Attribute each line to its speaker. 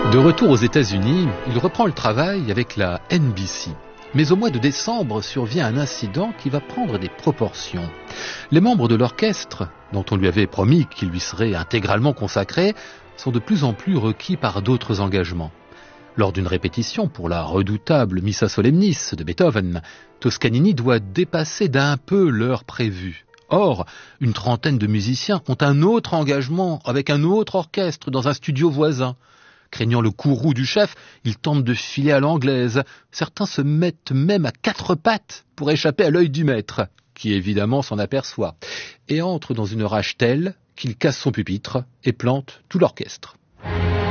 Speaker 1: De retour aux États-Unis, il reprend le travail avec la NBC. Mais au mois de décembre survient un incident qui va prendre des proportions. Les membres de l'orchestre, dont on lui avait promis qu'il lui serait intégralement consacré, sont de plus en plus requis par d'autres engagements. Lors d'une répétition pour la redoutable Missa Solemnis de Beethoven, Toscanini doit dépasser d'un peu l'heure prévue. Or, une trentaine de musiciens ont un autre engagement avec un autre orchestre dans un studio voisin. Craignant le courroux du chef, ils tentent de filer à l'anglaise. Certains se mettent même à quatre pattes pour échapper à l'œil du maître, qui évidemment s'en aperçoit, et entre dans une rage telle qu'il casse son pupitre et plante tout l'orchestre.